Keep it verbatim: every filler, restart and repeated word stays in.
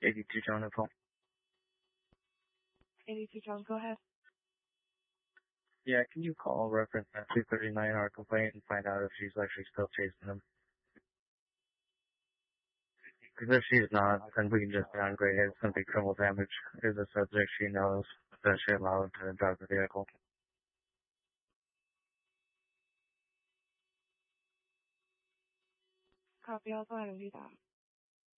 eighty-two John phone. eighty-two John, go ahead. Yeah, can you call reference that two thirty-nine R complaint and find out if she's actually still chasing him? Because if she's not, then we can just downgrade it. It's going to be criminal damage. Is a subject she knows that she allowed to drive the vehicle. Copy, I'll go ahead and do that.